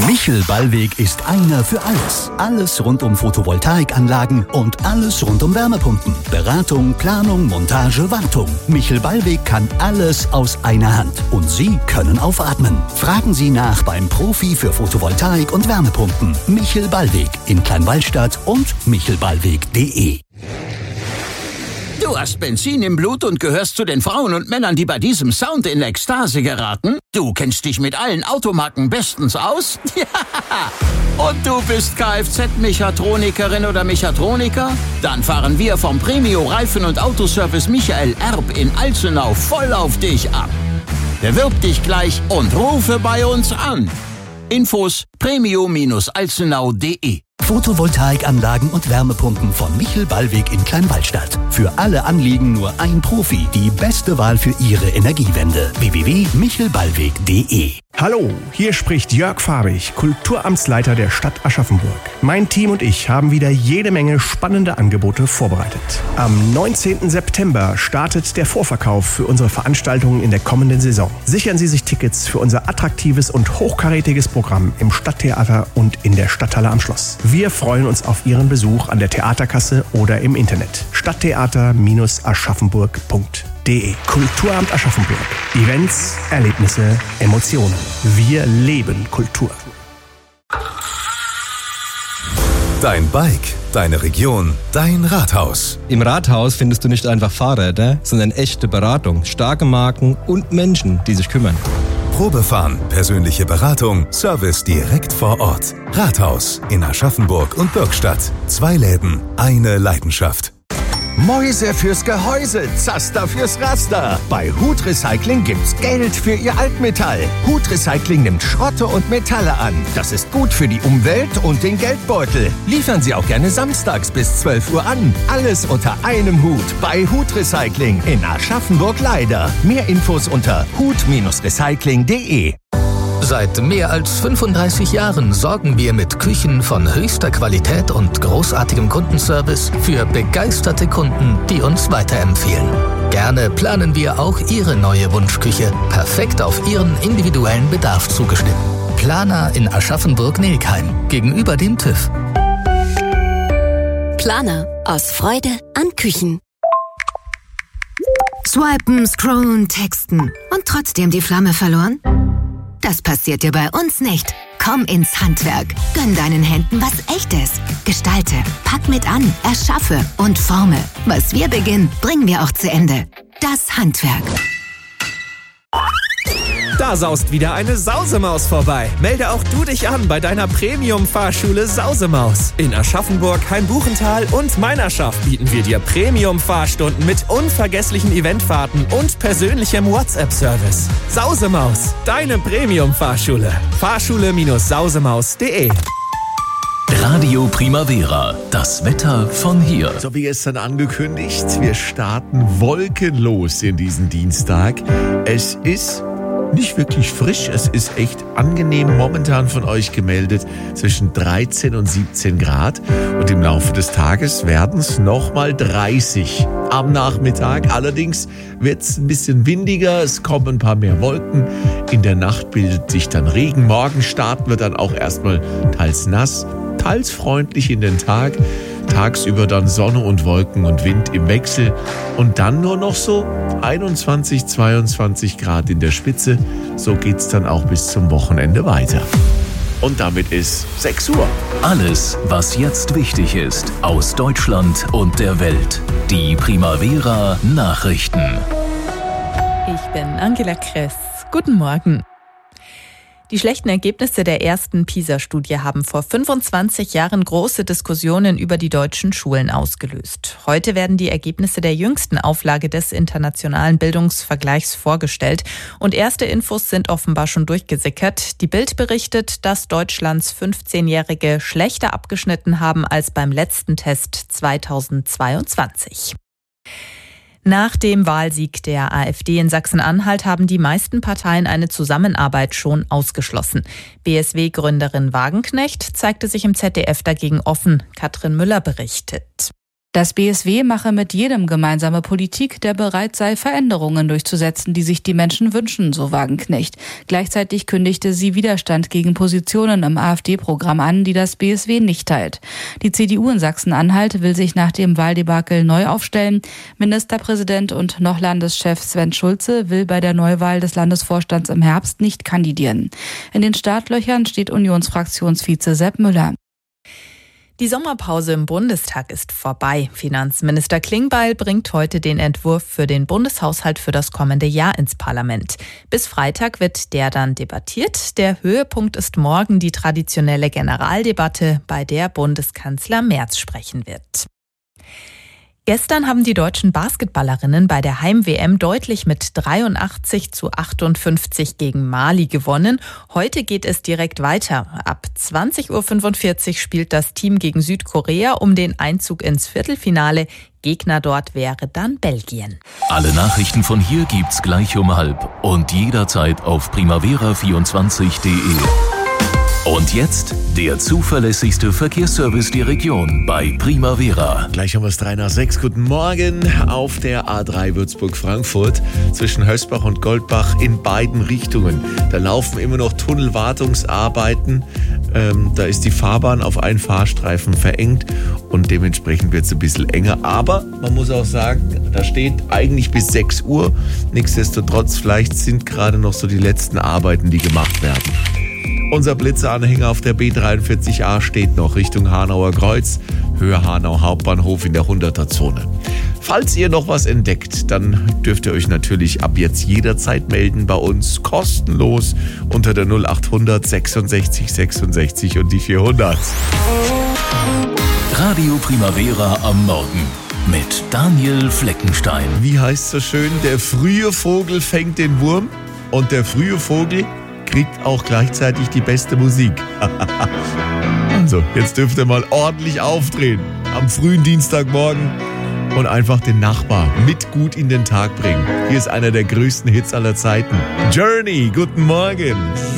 Michel Ballweg ist einer für alles. Alles rund um Photovoltaikanlagen und alles rund um Wärmepumpen. Beratung, Planung, Montage, Wartung. Michel Ballweg kann alles aus einer Hand. Und Sie können aufatmen. Fragen Sie nach beim Profi für Photovoltaik und Wärmepumpen. Michel Ballweg in Kleinwaldstadt und michelballweg.de. Du hast Benzin im Blut und gehörst zu den Frauen und Männern, die bei diesem Sound in Ekstase geraten? Du kennst dich mit allen Automarken bestens aus? Ja! Und du bist Kfz-Mechatronikerin oder Mechatroniker? Dann fahren wir vom Premio Reifen- und Autoservice Michael Erb in Alzenau voll auf dich ab. Bewirb dich gleich und rufe bei uns an. Infos premio-alzenau.de. Photovoltaikanlagen und Wärmepumpen von Michel Ballweg in Kleinwaldstadt. Für alle Anliegen nur ein Profi. Die beste Wahl für Ihre Energiewende. www.michelballweg.de. Hallo, hier spricht Jörg Farbig, Kulturamtsleiter der Stadt Aschaffenburg. Mein Team und ich haben wieder jede Menge spannende Angebote vorbereitet. Am 19. September startet der Vorverkauf für unsere Veranstaltungen in der kommenden Saison. Sichern Sie sich Tickets für unser attraktives und hochkarätiges Programm im Stadttheater und in der Stadthalle am Schloss. Wir freuen uns auf Ihren Besuch an der Theaterkasse oder im Internet. Stadttheater-aschaffenburg.de. Kulturamt Aschaffenburg. Events, Erlebnisse, Emotionen. Wir leben Kultur. Dein Bike, deine Region, dein Rathaus. Im Rathaus findest du nicht einfach Fahrräder, sondern echte Beratung, starke Marken und Menschen, die sich kümmern. Probefahren, persönliche Beratung, Service direkt vor Ort. Rathaus in Aschaffenburg und Bürgstadt. 2 Läden, eine Leidenschaft. Mäuse fürs Gehäuse, Zaster fürs Raster. Bei Hut Recycling gibt's Geld für Ihr Altmetall. Hut Recycling nimmt Schrotte und Metalle an. Das ist gut für die Umwelt und den Geldbeutel. Liefern Sie auch gerne samstags bis 12 Uhr an. Alles unter einem Hut bei Hut Recycling in Aschaffenburg-Leider. Mehr Infos unter hut-recycling.de. Seit mehr als 35 Jahren sorgen wir mit Küchen von höchster Qualität und großartigem Kundenservice für begeisterte Kunden, die uns weiterempfehlen. Gerne planen wir auch Ihre neue Wunschküche, perfekt auf Ihren individuellen Bedarf zugeschnitten. Planer in Aschaffenburg-Nelkheim, gegenüber dem TÜV. Planer, aus Freude an Küchen. Swipen, scrollen, texten und trotzdem die Flamme verloren? Das passiert dir bei uns nicht. Komm ins Handwerk. Gönn deinen Händen was Echtes. Gestalte, pack mit an, erschaffe und forme. Was wir beginnen, bringen wir auch zu Ende. Das Handwerk. Da saust wieder eine Sausemaus vorbei. Melde auch du dich an bei deiner Premium-Fahrschule Sausemaus. In Aschaffenburg, Hainbuchental und Meinerschaft bieten wir dir Premium-Fahrstunden mit unvergesslichen Eventfahrten und persönlichem WhatsApp-Service. Sausemaus, deine Premium-Fahrschule. Fahrschule-sausemaus.de. Radio Primavera, das Wetter von hier. So wie gestern angekündigt, wir starten wolkenlos in diesen Dienstag. Es ist nicht wirklich frisch, es ist echt angenehm, momentan von euch gemeldet zwischen 13 und 17 Grad und im Laufe des Tages werden es nochmal 30 am Nachmittag. Allerdings wird es ein bisschen windiger, es kommen ein paar mehr Wolken, in der Nacht bildet sich dann Regen, morgen starten wir dann auch erstmal teils nass, teils freundlich in den Tag. Tagsüber dann Sonne und Wolken und Wind im Wechsel und dann nur noch so 21, 22 Grad in der Spitze. So geht's dann auch bis zum Wochenende weiter. Und damit ist 6 Uhr. Alles, was jetzt wichtig ist, aus Deutschland und der Welt. Die Primavera Nachrichten. Ich bin Angela Kress. Guten Morgen. Die schlechten Ergebnisse der ersten PISA-Studie haben vor 25 Jahren große Diskussionen über die deutschen Schulen ausgelöst. Heute werden die Ergebnisse der jüngsten Auflage des internationalen Bildungsvergleichs vorgestellt. Und erste Infos sind offenbar schon durchgesickert. Die Bild berichtet, dass Deutschlands 15-Jährige schlechter abgeschnitten haben als beim letzten Test 2022. Nach dem Wahlsieg der AfD in Sachsen-Anhalt haben die meisten Parteien eine Zusammenarbeit schon ausgeschlossen. BSW-Gründerin Wagenknecht zeigte sich im ZDF dagegen offen. Katrin Müller berichtet. Das BSW mache mit jedem gemeinsame Politik, der bereit sei, Veränderungen durchzusetzen, die sich die Menschen wünschen, so Wagenknecht. Gleichzeitig kündigte sie Widerstand gegen Positionen im AfD-Programm an, die das BSW nicht teilt. Die CDU in Sachsen-Anhalt will sich nach dem Wahldebakel neu aufstellen. Ministerpräsident und noch Landeschef Sven Schulze will bei der Neuwahl des Landesvorstands im Herbst nicht kandidieren. In den Startlöchern steht Unionsfraktionsvize Sepp Müller. Die Sommerpause im Bundestag ist vorbei. Finanzminister Klingbeil bringt heute den Entwurf für den Bundeshaushalt für das kommende Jahr ins Parlament. Bis Freitag wird der dann debattiert. Der Höhepunkt ist morgen die traditionelle Generaldebatte, bei der Bundeskanzler Merz sprechen wird. Gestern haben die deutschen Basketballerinnen bei der Heim-WM deutlich mit 83-58 gegen Mali gewonnen. Heute geht es direkt weiter. Ab 20:45 Uhr spielt das Team gegen Südkorea um den Einzug ins Viertelfinale. Gegner dort wäre dann Belgien. Alle Nachrichten von hier gibt's gleich um 12:30 und jederzeit auf primavera24.de. Und jetzt der zuverlässigste Verkehrsservice der Region bei Primavera. Gleich haben wir es 3:06. Guten Morgen auf der A3 Würzburg-Frankfurt zwischen Hösbach und Goldbach in beiden Richtungen. Da laufen immer noch Tunnelwartungsarbeiten. Da ist die Fahrbahn auf einen Fahrstreifen verengt und dementsprechend wird es ein bisschen enger. Aber man muss auch sagen, da steht eigentlich bis 6 Uhr. Nichtsdestotrotz, vielleicht sind gerade noch so die letzten Arbeiten, die gemacht werden. Unser Blitzeanhänger auf der B43A steht noch Richtung Hanauer Kreuz, Höhe Hanau Hauptbahnhof in der 100er-Zone. Falls ihr noch was entdeckt, dann dürft ihr euch natürlich ab jetzt jederzeit melden bei uns, kostenlos unter der 0800 66 66 und die 400. Radio Primavera am Morgen mit Daniel Fleckenstein. Wie heißt so schön, der frühe Vogel fängt den Wurm und der frühe Vogel kriegt auch gleichzeitig die beste Musik. Also, jetzt dürft ihr mal ordentlich aufdrehen am frühen Dienstagmorgen und einfach den Nachbar mit gut in den Tag bringen. Hier ist einer der größten Hits aller Zeiten. Journey, guten Morgen.